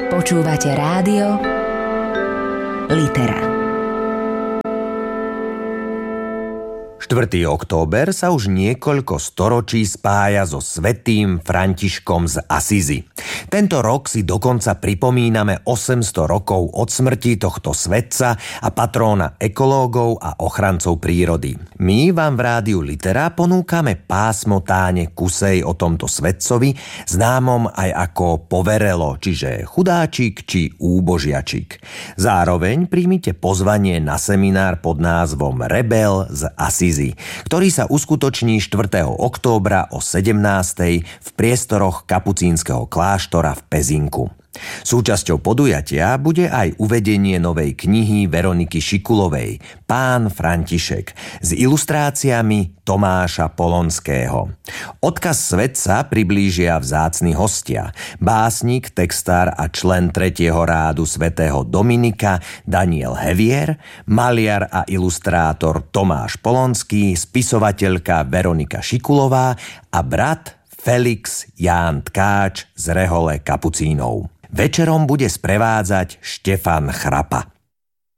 Počúvate rádio Litera. 4. október sa už niekoľko storočí spája so svätým Františkom z Asízy. Tento rok si dokonca pripomíname 800 rokov od smrti tohto svätca a patróna ekológov a ochrancov prírody. My vám v rádiu Litera ponúkame pásmo Táne Kusej o tomto svätcovi, známom aj ako poverelo, čiže chudáčik či úbožiačik. Zároveň príjmite pozvanie na seminár pod názvom Rebel z Asízy, ktorý sa uskutoční 4. októbra o 17:00 v priestoroch kapucínskeho kláštora v Pezinku. Súčasťou podujatia bude aj uvedenie novej knihy Veroniky Šikulovej Pán František s ilustráciami Tomáša Polonského. Odkaz svätca priblížia vzácni hostia: básnik, textár a člen 3. rádu svätého Dominika Daniel Hevier, maliar a ilustrátor Tomáš Polonský, spisovateľka Veronika Šikulová a brat Felix Ján Tkáč z rehole kapucínov. Večerom bude sprevádzať Štefan Chrapa.